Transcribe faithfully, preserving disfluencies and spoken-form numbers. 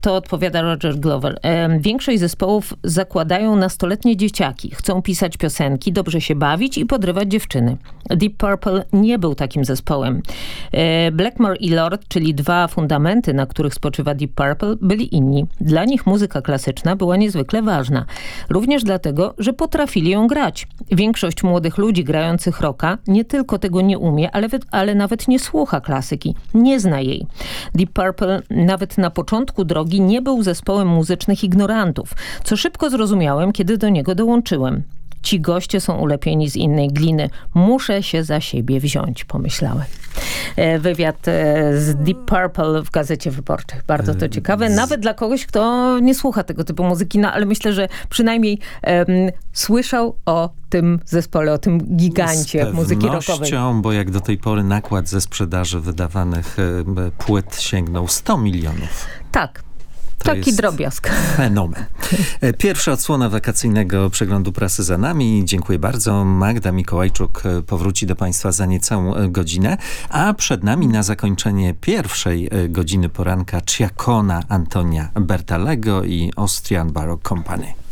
To odpowiada Roger Glover. E, większość zespołów zakładają nastoletnie dzieciaki. Chcą pisać piosenki, dobrze się bawić i podrywać dziewczyny. Deep Purple nie był takim zespołem. E, Blackmore i Lord, czyli dwa fundamenty, na których spoczywa Deep Purple, byli inni. Dla nich muzyka klasyczna była niezwykle ważna. Również dlatego, że potrafili ją grać. Większość młodych ludzi grających rocka nie tylko tego nie umie, ale, ale nawet nie słucha klasyki. Nie zna jej. Deep Purple nawet na początku drogi nie był zespołem muzycznych ignorantów, co szybko zrozumiałem, kiedy do niego dołączyłem. Ci goście są ulepieni z innej gliny. Muszę się za siebie wziąć, pomyślałem. Wywiad z Deep Purple w Gazecie Wyborczej. Bardzo to ciekawe. Nawet dla kogoś, kto nie słucha tego typu muzyki, no ale myślę, że przynajmniej um, słyszał o tym zespole, o tym gigancie muzyki rockowej. Bo jak do tej pory nakład ze sprzedaży wydawanych płyt sięgnął sto milionów. Tak. To Taki drobiazg. Fenomen. Pierwsza odsłona wakacyjnego przeglądu prasy za nami. Dziękuję bardzo. Magda Mikołajczuk powróci do Państwa za niecałą godzinę, a przed nami na zakończenie pierwszej godziny poranka Ciacona Antonia Bertalego i Austrian Baroque Company.